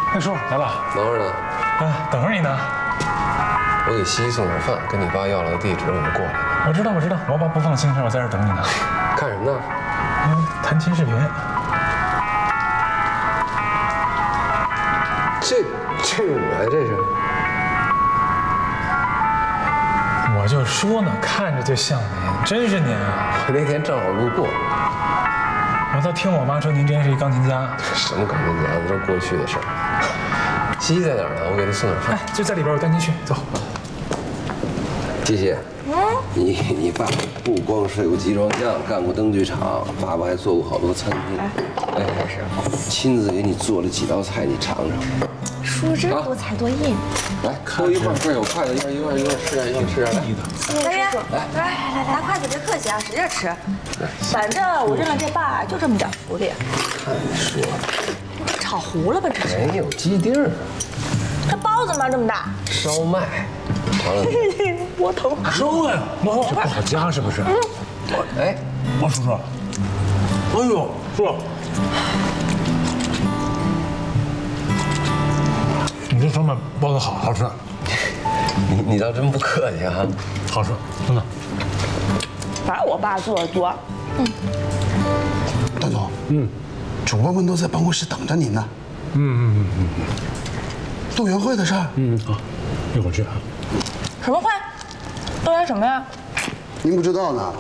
哎，叔来了。 忙着呢。 啊，等会儿你呢。 我给西西送点饭，跟你爸要了个地址，我就过来了。 我知道，我爸不放心，让我在这儿等你呢。 看什么呢？ 弹琴视频。 这我呀，这是。 我就说呢，看着就像您，真是您啊！ 我那天正好路过。 我倒听我妈说您之前是一钢琴家。 什么钢琴家，那都是过去的事儿。西西在哪儿呢？我给他送点饭。 哎，就在里边，我带您去。走。 西西，你爸不光是有集装箱，干过灯具厂，爸爸还做过好多餐厅。哎，是，亲自给你做了几道菜，你尝尝。 叔真多才多艺。 来，都一块儿，这儿有筷子，一会儿吃点，吃点。 大约，来，拿筷子别客气啊，使劲吃。反正我认了这爸就这么点福利。 看你说的， 炒糊了吧这是？ 没有鸡丁儿。 这包子嘛这么大。 烧麦，尝尝。 窝头。 烧麦，这不好夹是不是？ 哎， 王叔叔，哎呦，叔，你这烧麦包的好吃。 你倒真不客气啊， 好吃，真的。 反正我爸做的多。 段总，主播们都在办公室等着您呢。动员会的事儿。 好，一会儿去啊。 什么会？动员什么呀？ 您不知道呢，